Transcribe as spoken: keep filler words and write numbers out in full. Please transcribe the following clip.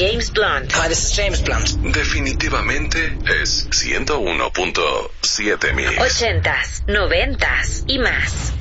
James Blunt. Hi, this is James Blunt. Definitivamente es ciento uno punto siete Mix. Ochentas, noventas y más.